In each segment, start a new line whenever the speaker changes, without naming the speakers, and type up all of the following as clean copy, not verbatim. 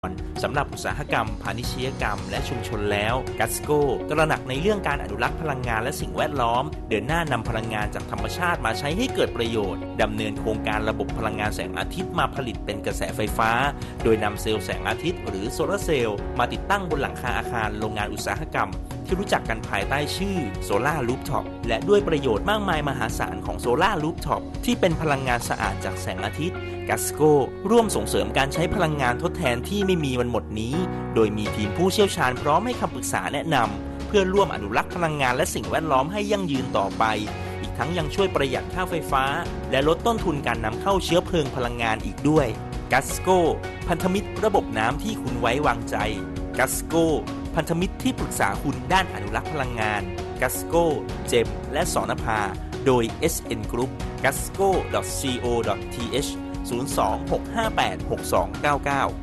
สำหรับอุตสาหกรรมพาณิชยกรรมและชุมชนแล้วกัสโก้ตระหนักในเรื่องการอนุรักษ์พลังงานและสิ่งแวดล้อมเดินหน้านำพลังงานจากธรรมชาติมาใช้ให้เกิดประโยชน์ดำเนินโครงการระบบพลังงานแสงอาทิตย์มาผลิตเป็นกระแสไฟฟ้าโดยนำเซลล์แสงอาทิตย์หรือโซลาร์เซลล์มาติดตั้งบนหลังคาอาคารโรงงานอุตสาหกรรมที่รู้จักกันภายใต้ชื่อโซลาร์รูฟท็อปและด้วยประโยชน์มากมายมหาศาลของโซลาร์รูฟท็อปที่เป็นพลังงานสะอาดจากแสงอาทิตย์กัสโก้ร่วมส่งเสริมการใช้พลังงานทดแทนที่ไม่มีวันหมดนี้โดยมีทีมผู้เชี่ยวชาญพร้อมให้คำปรึกษาแนะนำเพื่อร่วมอนุรักษ์พลังงานและสิ่งแวดล้อมให้ยั่งยืนต่อไปอีกทั้งยังช่วยประหยัดค่าไฟฟ้าและลดต้นทุนการนำเข้าเชื้อเพลิงพลังงานอีกด้วยกัสโก้พันธมิตรระบบน้ำที่คุณไว้วางใจกัสโก้พันธมิตรที่ปรึกษาคุณด้านอนุรักษ์พลังงานกัสโก้เจมและสนภาโดย SN Group gasco.co.th 02-658-6299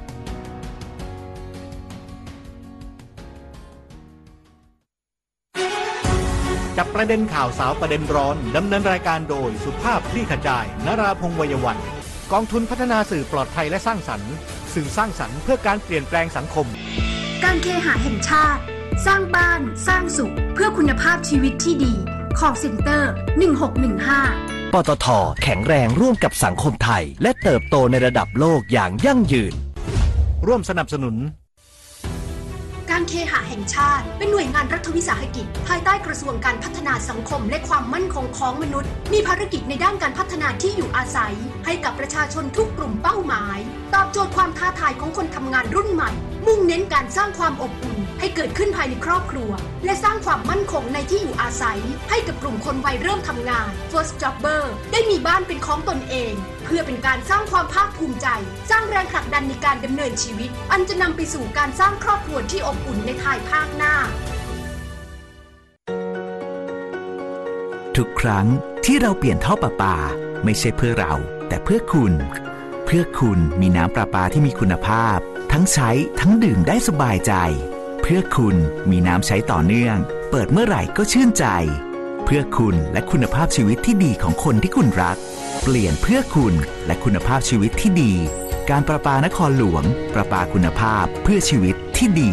จับประเด็นข่าวสาวประเด็นร้อนดำเนินรายการโดยสุภาพคลี่ขจายนราพงษ์วัยวันกองทุนพัฒนาสื่อปลอดภัยและสร้างสรรค์สื่อสร้างสรรค์เพื่อการเปลี่ยนแปลงสังคม
การเคหะแห่งชาติสร้างบ้านสร้างสุขเพื่อคุณภาพชีวิตที่ดีcall center 1615
ปตท.แข็งแรงร่วมกับสังคมไทยและเติบโตในระดับโลกอย่างยั่งยืน
ร่วมสนับสนุน
การเคหะแห่งชาติเป็นหน่วยงานรัฐวิสาหกิจภายใต้กระทรวงการพัฒนาสังคมและความมั่นคงของมนุษย์มีภารกิจในด้านการพัฒนาที่อยู่อาศัยให้กับประชาชนทุกกลุ่มเป้าหมายตอบโจทย์ความท้าทายของคนทำงานรุ่นใหม่มุ่งเน้นการสร้างความอบอุ่นให้เกิดขึ้นภายในครอบครัวและสร้างความมั่นคงในที่อยู่อาศัยให้กับกลุ่มคนวัยเริ่มทำงาน First Jobber ได้มีบ้านเป็นของตนเองเพื่อเป็นการสร้างความภาคภูมิใจสร้างแรงผลักดันในการดำเนินชีวิตอันจะนำไปสู่การสร้างครอบครัวที่อบอุ่นในภายภาคหน้า
ทุกครั้งที่เราเปลี่ยนท่อประปาไม่ใช่เพื่อเราแต่เพื่อคุณมีน้ำประปาที่มีคุณภาพทั้งใช้ทั้งดื่มได้สบายใจเพื่อคุณมีน้ำใช้ต่อเนื่องเปิดเมื่อไหร่ก็ชื่นใจเพื่อคุณและคุณภาพชีวิตที่ดีของคนที่คุณรักเปลี่ยนเพื่อคุณและคุณภาพชีวิตที่ดีการประปานครหลวงประปาคุณภาพเพื่อชีวิตที่ดี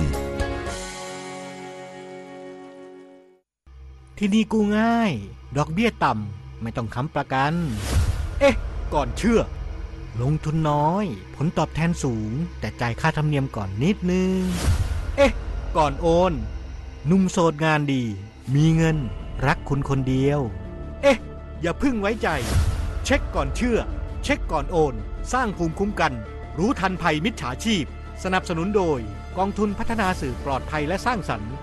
ที่นี่กู้ง่ายดอกเบี้ยต่ำไม่ต้องค้ำประกันก่อนเชื่อลงทุนน้อยผลตอบแทนสูงแต่จ่ายค่าธรรมเนียมก่อนนิดนึงก่อนโอนหนุ่มโสดงานดีมีเงินรักคุณคนเดียวอย่าพึ่งไว้ใจเช็คก่อนเชื่อเช็คก่อนโอนสร้างภูมิคุ้มกันรู้ทันภัยมิจฉาชีพสนับสนุนโดยกองทุนพัฒนาสื่อปลอดภัยและสร้างสรรค์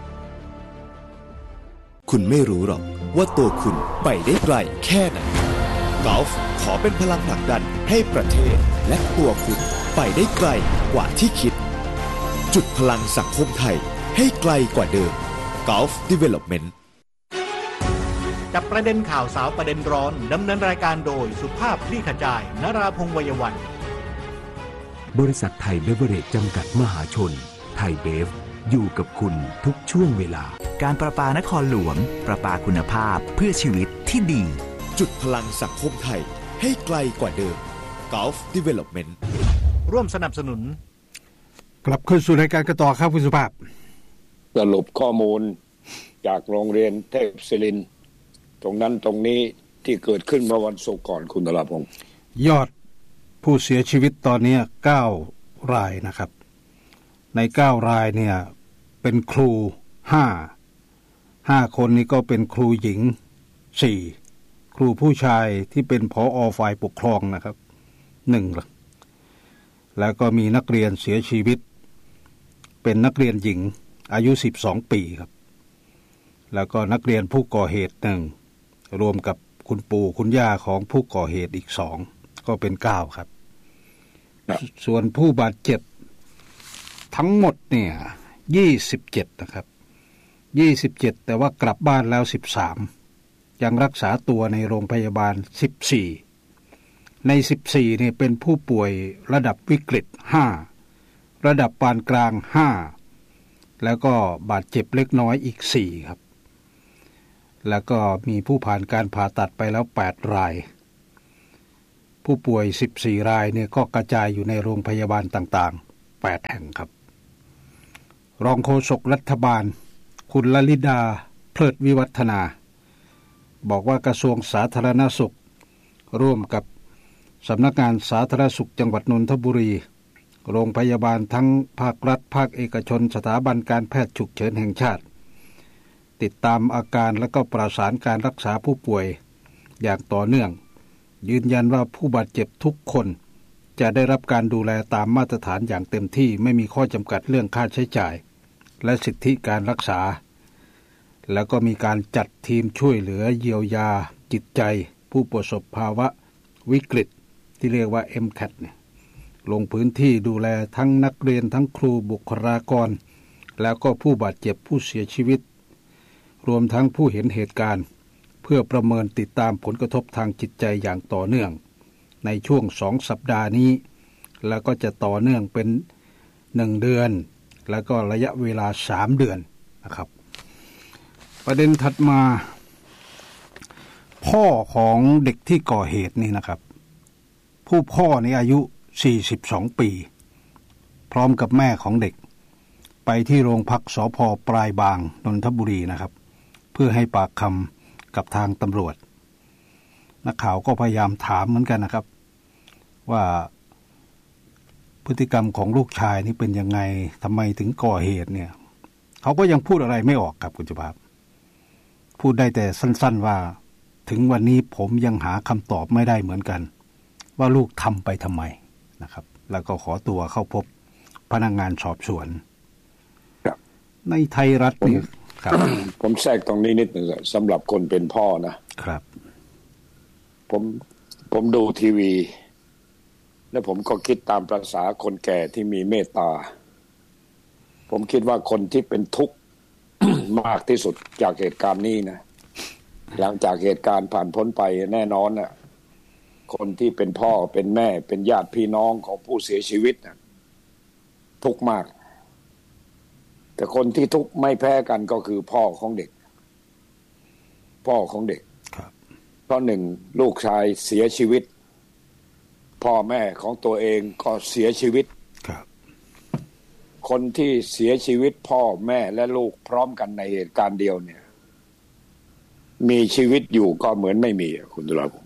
คุณไม่รู้หรอกว่าตัวคุณไปได้ไกลแค่ไหนกอล์ฟขอเป็นพลังผลักดันให้ประเทศและตัวคุณไปได้ไกลกว่าที่คิดจุดพลังสังคมไทยให้ไกลกว่าเดิม Gulf Development
จับประเด็นข่าวสาวประเด็นร้อนดำเนินรายการโดยสุภาพคลี่ขจายนราพงษ์วัยวัน
บริษัทไทยเบเวอเรจจำกัดมหาชนไทยเบฟอยู่กับคุณทุกช่วงเวลา
การประปานครหลวงประปาคุณภาพเพื่อชีวิตที่ดี
จุดพลังสังคมไทยให้ไกลกว่าเดิม Gulf Development
ร่วมสนับสนุน
กลับขึ้นสู่รายการกันต่อครับคุณสุภาพ
สรุปข้อมูลจากโรงเรียนเทพศิรินทร์ตรงนั้นตรงนี้ที่เกิดขึ้นเมื่อวันศุกร์ก่อนคุณธราพงศ์
ยอดผู้เสียชีวิตตอนนี้9รายนะครับใน9รายเนี่ยเป็นครู5คนนี้ก็เป็นครูหญิง4ครูผู้ชายที่เป็นผอ.ฝ่ายปกครองนะครับ1แล้วก็มีนักเรียนเสียชีวิตเป็นนักเรียนหญิงอายุ12ปีครับแล้วก็นักเรียนผู้ก่อเหตุ1รวมกับคุณปู่คุณย่าของผู้ก่อเหตุอีก2ก็เป็น9ครับส่วนผู้บาดเจ็บทั้งหมดเนี่ย27นะครับ27แต่ว่ากลับบ้านแล้ว13ยังรักษาตัวในโรงพยาบาล14ใน14เนี่ยเป็นผู้ป่วยระดับวิกฤต5ระดับปานกลาง5แล้วก็บาดเจ็บเล็กน้อยอีก4ครับแล้วก็มีผู้ผ่านการผ่าตัดไปแล้ว8รายผู้ป่วย14รายเนี่ยก็กระจายอยู่ในโรงพยาบาลต่างๆ 8แห่งครับรองโฆษกรัฐบาลคุณลลิดาเพลิดวิวัฒนาบอกว่ากระทรวงสาธารณสุขร่วมกับสำนักงานสาธารณสุขจังหวัดนนทบุรีโรงพยาบาลทั้งภาครัฐภาคเอกชนสถาบันการแพทย์ฉุกเฉินแห่งชาติติดตามอาการและก็ประสานการรักษาผู้ป่วยอย่างต่อเนื่องยืนยันว่าผู้บาดเจ็บทุกคนจะได้รับการดูแลตามมาตรฐานอย่างเต็มที่ไม่มีข้อจำกัดเรื่องค่าใช้จ่ายและสิทธิการรักษาแล้วก็มีการจัดทีมช่วยเหลือเยียวยาจิตใจผู้ประสบภาวะวิกฤตที่เรียกว่า MCAT เนี่ยลงพื้นที่ดูแลทั้งนักเรียนทั้งครูบุคลากรแล้วก็ผู้บาดเจ็บผู้เสียชีวิตรวมทั้งผู้เห็นเหตุการณ์เพื่อประเมินติดตามผลกระทบทางจิตใจอย่างต่อเนื่องในช่วง2 สัปดาห์นี้แล้วก็จะต่อเนื่องเป็น1 เดือนแล้วก็ระยะเวลา3 เดือนนะครับประเด็นถัดมาพ่อของเด็กที่ก่อเหตุนี่นะครับผู้พ่อนี่อายุ42 ปีพร้อมกับแม่ของเด็กไปที่โรงพักสภ.ปลายบางนนทบุรีนะครับเพื่อให้ปากคำกับทางตำรวจนักข่าวก็พยายามถามเหมือนกันนะครับว่าพฤติกรรมของลูกชายนี่เป็นยังไงทำไมถึงก่อเหตุเนี่ยเขาก็ยังพูดอะไรไม่ออกครับคุณจุภาพพูดได้แต่สั้นๆว่าถึงวันนี้ผมยังหาคำตอบไม่ได้เหมือนกันว่าลูกทำไปทำไมนะครับแล้วก็ขอตัวเข้าพบพนักงานสอบสวนในไทยรัฐนี่ครับ
ผมแทรกตรงนี้นิดหนึ่งสำหรับคนเป็นพ่อนะครับผมดูทีวีแล้วผมก็คิดตามประสาคนแก่ที่มีเมตตาผมคิดว่าคนที่เป็นทุกข์ มากที่สุดจากเหตุการณ์นี้นะหลังจากเหตุการณ์ผ่านพ้นไปแน่นอนน่ะคนที่เป็นพ่อเป็นแม่เป็นญาติพี่น้องของผู้เสียชีวิตน่ะทุกข์มากแต่คนที่ทุกข์ไม่แพ้กันก็คือพ่อของเด็กเพราะหนึ่งลูกชายเสียชีวิตพ่อแม่ของตัวเองก็เสียชีวิตคนที่เสียชีวิตพ่อแม่และลูกพร้อมกันในเหตุการณ์เดียวเนี่ยมีชีวิตอยู่ก็เหมือนไม่มีคุณตุลาภรณ์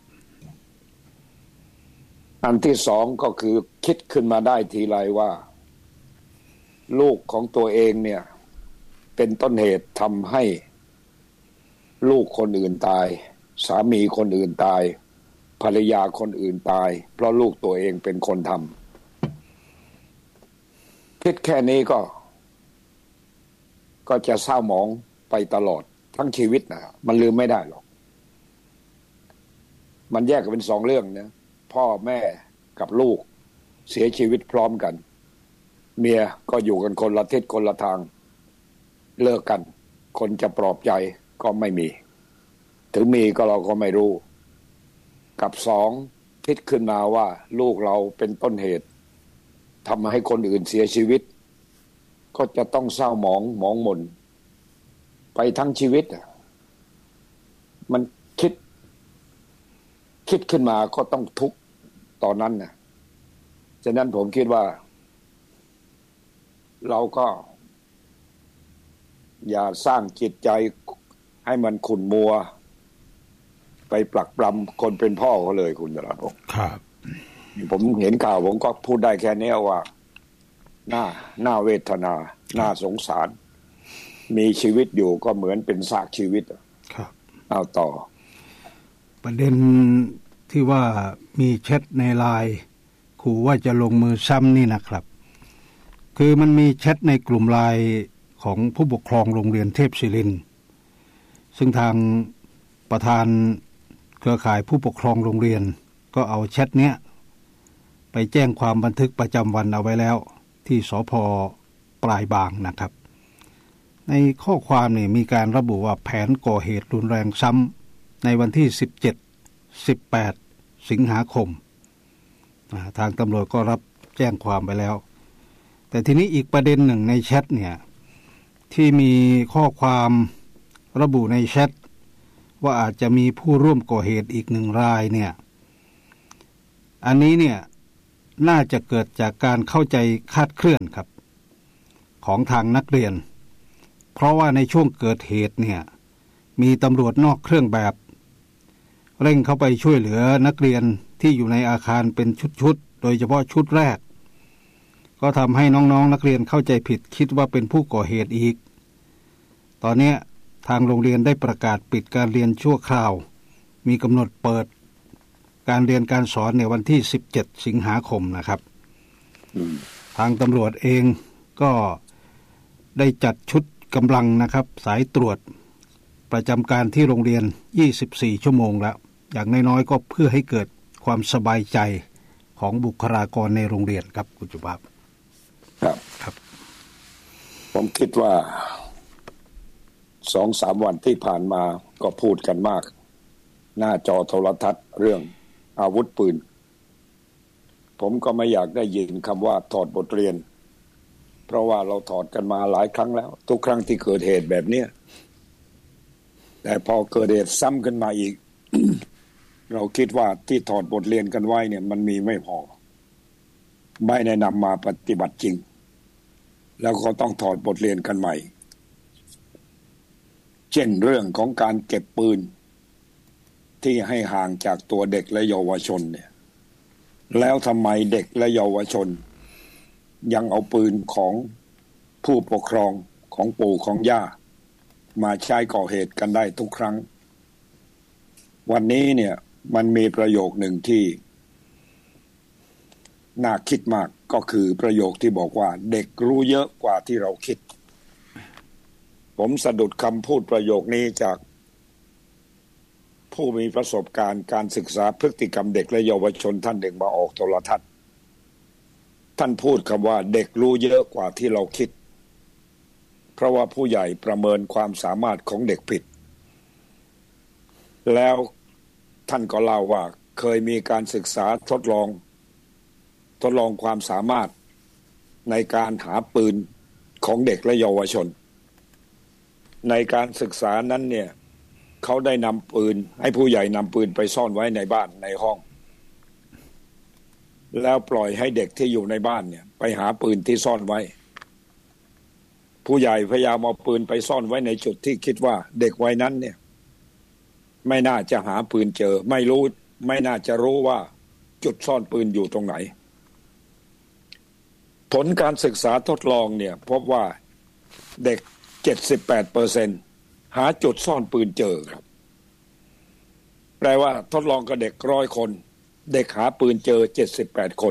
อันที่สองก็คือคิดขึ้นมาได้ทีไรว่าลูกของตัวเองเนี่ยเป็นต้นเหตุทำให้ลูกคนอื่นตายสามีคนอื่นตายภรรยาคนอื่นตายเพราะลูกตัวเองเป็นคนทำคิดแค่นี้ก็จะเศร้าหมองไปตลอดทั้งชีวิตนะมันลืมไม่ได้หรอกมันแยกกันเป็น2 เรื่องนะพ่อแม่กับลูกเสียชีวิตพร้อมกันเมียก็อยู่กันคนละทิศคนละทางเลิกกันคนจะปลอบใจก็ไม่มีถึงมีก็เราก็ไม่รู้กับ2คิดขึ้นมาว่าลูกเราเป็นต้นเหตุทำให้คนอื่นเสียชีวิตก็จะต้องเศร้าหมองหม่นไปทั้งชีวิตมันคิดขึ้นมาก็ต้องทุกข์ตอนนั้นนะฉะนั้นผมคิดว่าเราก็อย่าสร้างจิตใจให้มันขุ่นมัวไปปลักปลำคนเป็นพ่อเขาเลยคุณจราพงศ์
ครับ
ผมเห็นข่าวผมก็พูดได้แค่นี้ว่าน่าเวทนาน่าสงสารมีชีวิตอยู่ก็เหมือนเป็นซากชีวิต
ครับ
เอาต่อ
ประเด็นที่ว่ามีแชทในไลน์ขู่ว่าจะลงมือซ้ำนี่นะครับคือมันมีแชทในกลุ่มไลน์ของผู้ปกครองโรงเรียนเทพศิรินทร์ซึ่งทางประธานเครือข่ายผู้ปกครองโรงเรียนก็เอาแชทเนี้ยไปแจ้งความบันทึกประจำวันเอาไว้แล้วที่สภ.ปลายบางนะครับในข้อความนี่มีการระบุว่าแผนก่อเหตุรุนแรงซ้ำในวันที่17-18 สิงหาคมทางตำรวจก็รับแจ้งความไปแล้วแต่ทีนี้อีกประเด็นหนึ่งในแชทเนี่ยที่มีข้อความระบุในแชทว่าอาจจะมีผู้ร่วมก่อเหตุอีก1 รายเนี่ยอันนี้เนี่ยน่าจะเกิดจากการเข้าใจคลาดเคลื่อนครับของทางนักเรียนเพราะว่าในช่วงเกิดเหตุเนี่ยมีตำรวจนอกเครื่องแบบเร่งเข้าไปช่วยเหลือนักเรียนที่อยู่ในอาคารเป็นชุดๆโดยเฉพาะชุดแรกก็ทำให้น้องๆนักเรียนเข้าใจผิดคิดว่าเป็นผู้ก่อเหตุอีกตอนนี้ทางโรงเรียนได้ประกาศปิดการเรียนชั่วคราวมีกำหนดเปิดการเรียนการสอนในวันที่17สิงหาคมนะครับทางตำรวจเองก็ได้จัดชุดกำลังนะครับสายตรวจประจำการที่โรงเรียน24ชั่วโมงแล้วอย่างน้อยๆก็เพื่อให้เกิดความสบายใจของบุคลากรในโรงเรียนครับคุณจุภาพ
ครับผมคิดว่า 2-3 วันที่ผ่านมาก็พูดกันมากหน้าจอโทรทัศน์เรื่องอาวุธปืนผมก็ไม่อยากได้ยินคำว่าถอดบทเรียนเพราะว่าเราถอดกันมาหลายครั้งแล้วทุกครั้งที่เกิดเหตุแบบนี้แต่พอเกิดเหตุซ้ำขึ้นมาอีก เราคิดว่าที่ถอดบทเรียนกันไว้เนี่ยมันมีไม่พอไม่ได้นำมาปฏิบัติจริงแล้วก็ต้องถอดบทเรียนกันใหม่เช่นเรื่องของการเก็บปืนที่ให้ห่างจากตัวเด็กและเยาวชนเนี่ยแล้วทำไมเด็กและเยาวชนยังเอาปืนของผู้ปกครองของปู่ของย่ามาใช้ก่อเหตุกันได้ทุกครั้งวันนี้เนี่ยมันมีประโยคหนึ่งที่น่าคิดมากก็คือประโยคที่บอกว่าเด็กรู้เยอะกว่าที่เราคิดผมสะดุดคำพูดประโยคนี้จากผู้มีประสบการณ์การศึกษาพฤติกรรมเด็กและเยาวชนท่านหนึ่งมาออกโทรทัศน์ท่านพูดคำว่าเด็กรู้เยอะกว่าที่เราคิดเพราะว่าผู้ใหญ่ประเมินความสามารถของเด็กผิดแล้วท่านก็เล่าว่าเคยมีการศึกษาทดลองความสามารถในการหาปืนของเด็กและเยาวชนในการศึกษานั้นเนี่ยเขาได้นำปืนให้ผู้ใหญ่นำปืนไปซ่อนไว้ในบ้านในห้องแล้วปล่อยให้เด็กที่อยู่ในบ้านเนี่ยไปหาปืนที่ซ่อนไว้ผู้ใหญ่พยายามเอาปืนไปซ่อนไว้ในจุดที่คิดว่าเด็กวัยนั้นเนี่ยไม่น่าจะหาปืนเจอไม่น่าจะรู้ว่าจุดซ่อนปืนอยู่ตรงไหนผลการศึกษาทดลองเนี่ยพบว่าเด็ก 78% หาจุดซ่อนปืนเจอครับแปลว่าทดลองกับเด็ก100 คนเด็กหาปืนเจอ78 คน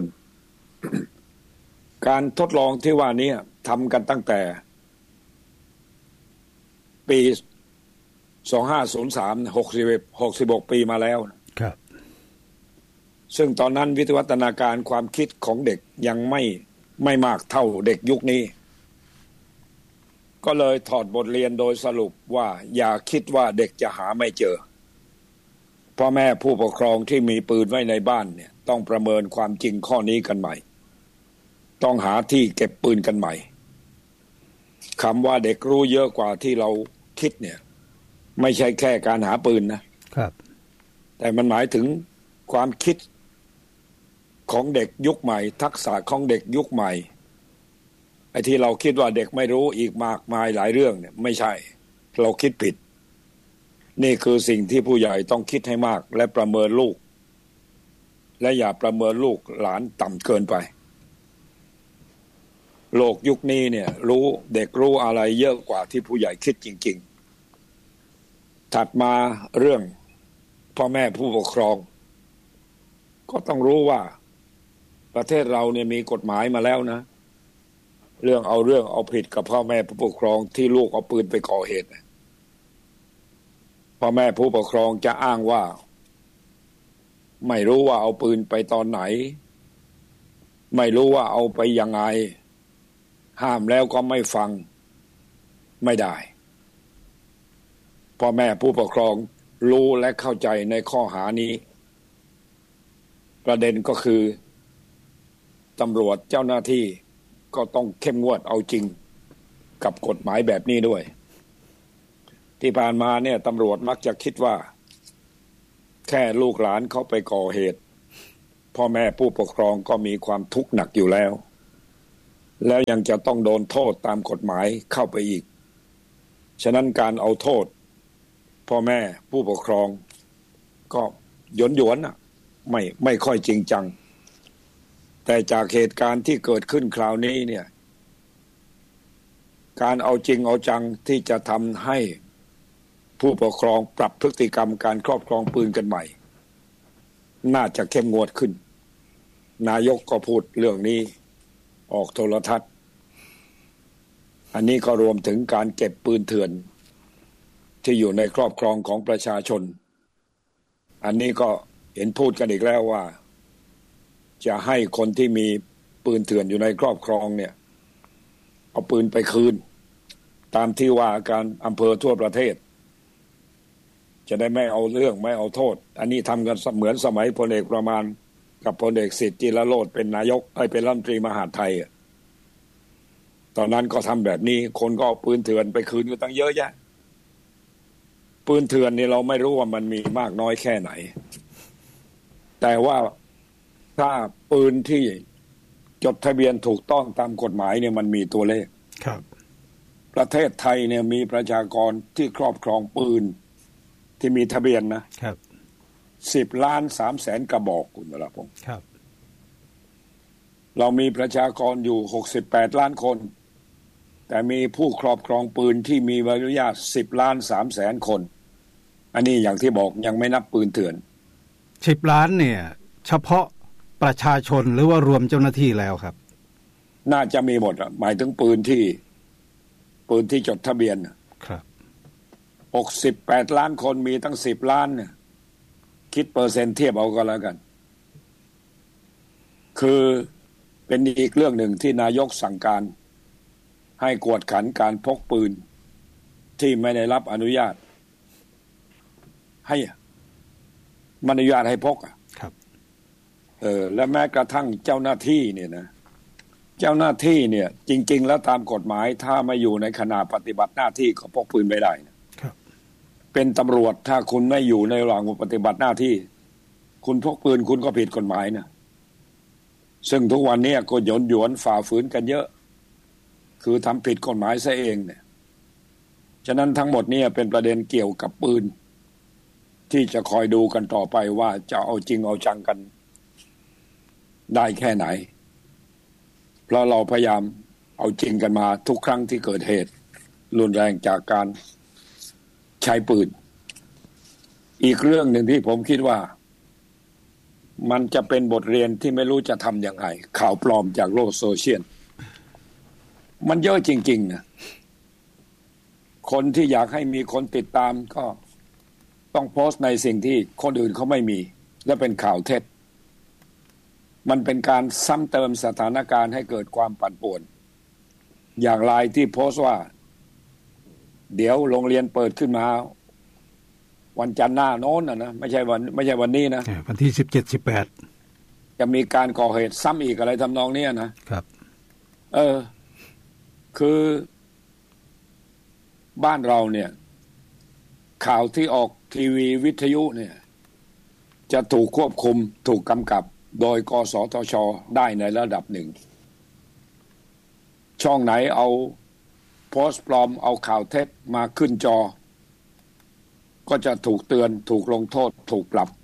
การทดลองที่ว่านี้ทำกันตั้งแต่ปี2503 66 ปีมาแล้วครับซึ่งตอนนั้นวิวัฒนาการความคิดของเด็กยังไม่มากเท่าเด็กยุคนี้ก็เลยถอดบทเรียนโดยสรุปว่าอย่าคิดว่าเด็กจะหาไม่เจอพ่อแม่ผู้ปกครองที่มีปืนไว้ในบ้านเนี่ยต้องประเมินความจริงข้อนี้กันใหม่ต้องหาที่เก็บปืนกันใหม่คำว่าเด็กรู้เยอะกว่าที่เราคิดเนี่ยไม่ใช่แค่การหาปืนนะครับแต่มันหมายถึงความคิดของเด็กยุคใหม่ทักษะของเด็กยุคใหม่ไอ้ที่เราคิดว่าเด็กไม่รู้อีกมากมายหลายเรื่องเนี่ยไม่ใช่เราคิดผิดนี่คือสิ่งที่ผู้ใหญ่ต้องคิดให้มากและประเมินลูกและอย่าประเมินลูกหลานต่ำเกินไปโลกยุคนี้เนี่ยรู้เด็กรู้อะไรเยอะกว่าที่ผู้ใหญ่คิดจริงๆถัดมาเรื่องพ่อแม่ผู้ปกครองก็ต้องรู้ว่าประเทศเราเนี่ยมีกฎหมายมาแล้วนะเรื่องเอาผิดกับพ่อแม่ผู้ปกครองที่ลูกเอาปืนไปก่อเหตุพ่อแม่ผู้ปกครองจะอ้างว่าไม่รู้ว่าเอาปืนไปตอนไหนไม่รู้ว่าเอาไปยังไงห้ามแล้วก็ไม่ฟังไม่ได้พ่อแม่ผู้ปกครองรู้และเข้าใจในข้อหานี้ประเด็นก็คือตำรวจเจ้าหน้าที่ก็ต้องเข้มงวดเอาจริงกับกฎหมายแบบนี้ด้วยที่ผ่านมาเนี่ยตำรวจมักจะคิดว่าแค่ลูกหลานเขาไปก่อเหตุพ่อแม่ผู้ปกครองก็มีความทุกข์หนักอยู่แล้วยังจะต้องโดนโทษตามกฎหมายเข้าไปอีกฉะนั้นการเอาโทษพ่อแม่ผู้ปกครองก็หยวนๆไม่ค่อยจริงจังแต่จากเหตุการณ์ที่เกิดขึ้นคราวนี้เนี่ยการเอาจริงเอาจังที่จะทำให้ผู้ปกครองปรับพฤติกรรมการครอบครองปืนกันใหม่น่าจะเข้มงวดขึ้นนายกก็พูดเรื่องนี้ออกโทรทัศน์อันนี้ก็รวมถึงการเก็บปืนเถื่อนที่อยู่ในครอบครองของประชาชนอันนี้ก็เห็นพูดกันอีกแล้วว่าจะให้คนที่มีปืนเถื่อนอยู่ในครอบครองเนี่ยเอาปืนไปคืนตามที่ว่าการอำเภอทั่วประเทศจะได้ไม่เอาเรื่องไม่เอาโทษอันนี้ทำกันเหมือนสมัยพลเอกประมาณกับพลเอกสิทธิ์จิรโรจน์เป็นนายกเป็นรัฐมนตรีมหาดไทยตอนนั้นก็ทำแบบนี้คนก็เอาปืนเถื่อนไปคืนกันตั้งเยอะแยะปืนเถื่อนนี่เราไม่รู้ว่ามันมีมากน้อยแค่ไหนแต่ว่าถ้าปืนที่จดทะเบียนถูกต้องตามกฎหมายเนี่ยมันมีตัวเลข
ครับ
ประเทศไทยเนี่ยมีประชากรที่ครอบครองปืนที่มีทะเบียนนะครับ10,300,000 กระบอกคุณวรพงษ์
ครับ
เรามีประชากรอยู่68ล้านคนแต่มีผู้ครอบครองปืนที่มีใบอนุญาต10,300,000 คนอันนี้อย่างที่บอกยังไม่นับปืนเถื่อน
10 ล้านเนี่ยเฉพาะประชาชนหรือว่ารวมเจ้าหน้าที่แล้วครับ
น่าจะมีหมดหมายถึงปืนที่จดทะเบียน
ครับ
68ล้านคนมีตั้ง10ล้านเนี่ยคิดเปอร์เซ็นต์เทียบเอาก็แล้วกันคือเป็นอีกเรื่องหนึ่งที่นายกสั่งการให้กวดขันการพกปืนที่ไม่ได้รับอนุญาตให้อนุญาตให้พก
ครับ
และแม้กระทั่งเจ้าหน้าที่เนี่ยนะเจ้าหน้าที่เนี่ยจริงๆแล้วตามกฎหมายถ้าไม่อยู่ในขณะปฏิบัติหน้าที่ก็พกปืนไม่ได้
นะครับ
เป็นตำรวจถ้าคุณไม่อยู่ในระหว่างปฏิบัติหน้าที่คุณพกปืนคุณก็ผิดกฎหมายนะซึ่งทุกวันนี้ก็หยวนฝ่าฝืนกันเยอะคือทำผิดกฎหมายซะเองเนี่ยฉะนั้นทั้งหมดนี้เป็นประเด็นเกี่ยวกับปืนที่จะคอยดูกันต่อไปว่าจะเอาจริงเอาจังกันได้แค่ไหนเพราะเราพยายามเอาจริงกันมาทุกครั้งที่เกิดเหตุรุนแรงจากการใช้ปืนอีกเรื่องหนึ่งที่ผมคิดว่ามันจะเป็นบทเรียนที่ไม่รู้จะทำยังไงข่าวปลอมจากโลกโซเชียลมันเยอะจริงๆนะคนที่อยากให้มีคนติดตามก็ต้องโพสต์ในสิ่งที่คนอื่นเขาไม่มีและเป็นข่าวเท็จมันเป็นการซ้ำเติมสถานการณ์ให้เกิดความปั่นป่วนอย่างไรที่โพสต์ว่าเดี๋ยวโรงเรียนเปิดขึ้นมาวันจันทร์หน้าโน้นนะไม่ใช่วันนี้นะ
วันที่17-18
จะมีการก่อเหตุซ้ำอีกอะไรทำนองนี้นะครับคือบ้านเราเนี่ยข่าวที่ออกทีวีวิทยุเนี่ยจะถูกควบคุมถูกกำกับโดยกสทช.ได้ในระดับหนึ่งช่องไหนเอาโพสต์ปลอมเอาข่าวเท็จมาขึ้นจอก็จะถูกเตือนถูกลงโทษถูกปรับ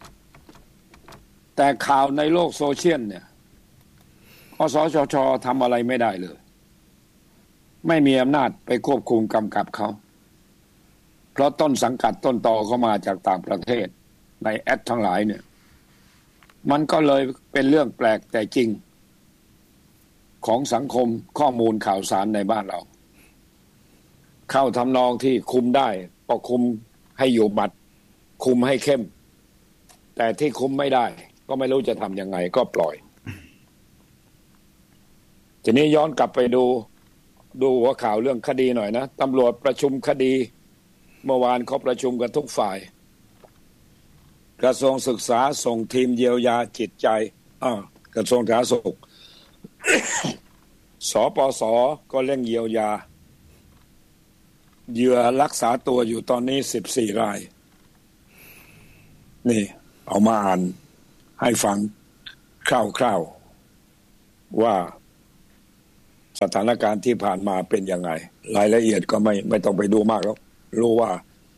แต่ข่าวในโลกโซเชียลเนี่ยกสทช.ทำอะไรไม่ได้เลยไม่มีอำนาจไปควบคุมกำกับเขาเพราะต้นสังกัดต้นตอเขามาจากต่างประเทศในแอดทั้งหลายเนี่ยมันก็เลยเป็นเรื่องแปลกแต่จริงของสังคมข้อมูลข่าวสารในบ้านเราเข้าทำนองที่คุมได้ก็คุมให้อยู่หมัดคุมให้เข้มแต่ที่คุมไม่ได้ก็ไม่รู้จะทำยังไงก็ปล่อยทีนี้ย้อนกลับไปดูหัวข่าวเรื่องคดีหน่อยนะตำรวจประชุมคดีเมื่อวานเขาประชุมกันทุกฝ่ายกระทรวงศึกษาส่งทีมเยียวยาจิตใจกระทรวงสาธารณสุข สปส.ก็เร่งเยียวยาเหยื่อรักษาตัวอยู่ตอนนี้14 รายนี่เอามาอ่านให้ฟังคร่าวๆว่าสถานการณ์ที่ผ่านมาเป็นยังไงรายละเอียดก็ไม่ต้องไปดูมากแล้วรู้ว่า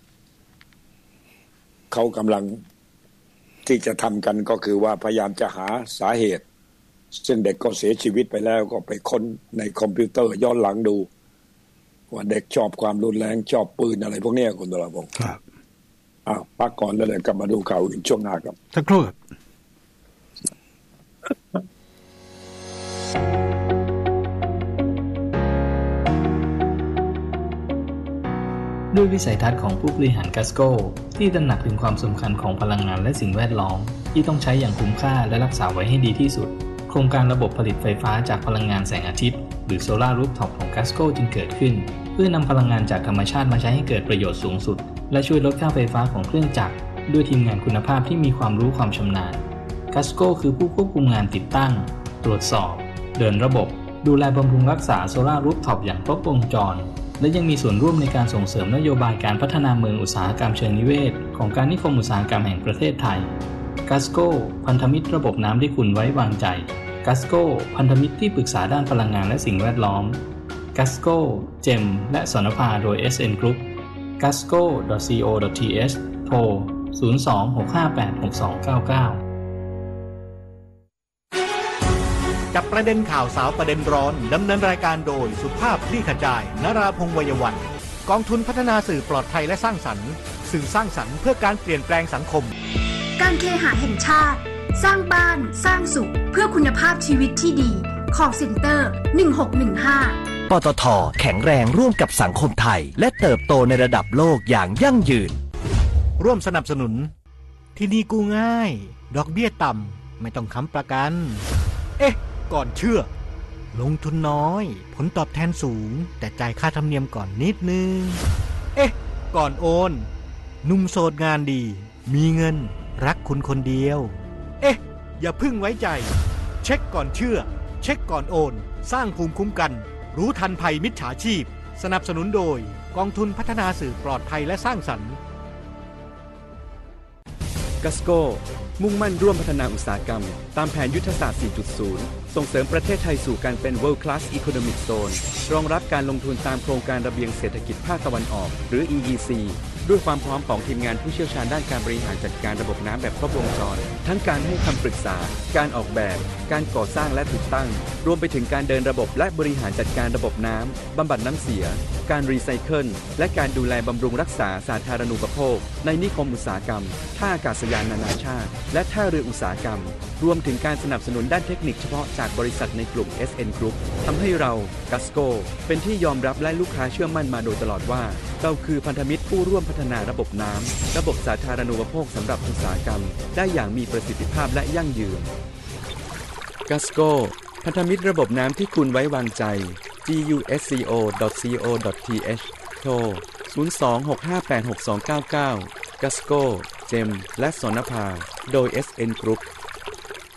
เขากำลังที่จะทำกันก็คือว่าพยายามจะหาสาเหตุซึ่งเด็กก็เสียชีวิตไปแล้วก็ไปค้นในคอมพิวเตอร์ย้อนหลังดูว่าเด็กชอบความรุนแรงชอบปืนอะไรพวกนี้คุณตลาพงศ์ครับพักก่อนแล้วเดี๋ยวกลับมาดูข่าวอีกช่วงหน้าครับ
สักครู่ครับ
ด้วยวิสัยทัศน์ของผู้บริหารกัสโก้ที่ตระหนักถึงความสำคัญของพลังงานและสิ่งแวดล้อมที่ต้องใช้อย่างคุ้มค่าและรักษาไว้ให้ดีที่สุดโครงการระบบผลิตไฟฟ้าจากพลังงานแสงอาทิตย์หรือโซลาร์รูฟท็อปของกัสโก้จึงเกิดขึ้นเพื่อนำพลังงานจากธรรมชาติมาใช้ให้เกิดประโยชน์สูงสุดและช่วยลดค่าไฟฟ้าของเครื่องจักรด้วยทีมงานคุณภาพที่มีความรู้ความชำนาญกัสโก้คือผู้ควบคุมงานติดตั้งตรวจสอบเดินระบบดูแลบำรุงรักษาโซลาร์รูฟท็อปอย่างครบวงจรและยังมีส่วนร่วมในการส่งเสริมนโยบายการพัฒนาเมืองอุตสาหกรรมเชิงนิเวศของการนิคมอุตสาหกรรมแห่งประเทศไทยกัสโก้พันธมิตรระบบน้ำที่คุณไว้วางใจกัสโก้พันธมิตรที่ปรึกษาด้านพลังงานและสิ่งแวดล้อมกัสโก้เจมและสนภาโดย SN Group gasco.co.th โทร 02-658-6299
จับประเด็นข่าวสาวประเด็นร้อนดำเนินรายการโดยสุภาพคลี่ขจายนราพงษ์วัยวันกองทุนพัฒนาสื่อปลอดภัยและสร้างสรรค์สื่อสร้างสรรค์เพื่อการเปลี่ยนแปลงสังคม
การเคหะแห่งชาติสร้างบ้านสร้างสุขเพื่อคุณภาพชีวิตที่ดีcall center 1615
ปตท.แข็งแรงร่วมกับสังคมไทยและเติบโตในระดับโลกอย่างยั่งยืน
ร่วมสนับสนุนที่นี่กู้ง่ายดอกเบี้ยต่ำไม่ต้องค้ำประกันก่อนเชื่อลงทุนน้อยผลตอบแทนสูงแต่จ่ายค่าธรรมเนียมก่อนนิดนึงก่อนโอนหนุ่มโสดงานดีมีเงินรักคุณคนเดียวอย่าพึ่งไว้ใจเช็คก่อนเชื่อเช็คก่อนโอนสร้างภูมิคุ้มกันรู้ทันภัยมิจฉาชีพสนับสนุนโดยกองทุนพัฒนาสื่อปลอดภัยและสร้างสรรค์
กัสโก้มุ่งมั่นร่วมพัฒนาอุตสาหกรรมตามแผนยุทธศาสตร์ 4.0 ส่งเสริมประเทศไทยสู่การเป็น World Class Economic Zone รองรับการลงทุนตามโครงการระเบียงเศรษฐกิจภาคตะวันออกหรือ EEC ด้วยความพร้อมของทีมงานผู้เชี่ยวชาญด้านการบริหารจัดการระบบน้ำแบบครบวงจรทั้งการให้คำปรึกษาการออกแบบการก่อสร้างและติดตั้งรวมไปถึงการเดินระบบและบริหารจัดการระบบน้ำบำบัดน้ำเสียการรีไซเคิลและการดูแลบำรุงรักษาสาธารณูปโภคในนิคมอุตสาหกรรมท่าอากาศยานนานาชาติและท่าเรืออุตสาหกรรมรวมถึงการสนับสนุนด้านเทคนิคเฉพาะจากบริษัทในกลุ่ม SN Group ทำให้เรากัสโก้เป็นที่ยอมรับและลูกค้าเชื่อมั่นมาโดยตลอดว่าเราคือพันธมิตรผู้ร่วมพัฒนาระบบน้ำระบบสาธารณูปโภคสำหรับอุตสาหกรรมได้อย่างมีประสิทธิภาพและยั่งยืนกัสโก้พันธมิตรระบบน้ำที่คุณไว้วางใจ gusco.co.th โทร 02-658-6299 กัสโก้เจมและสนภาโดย SN Group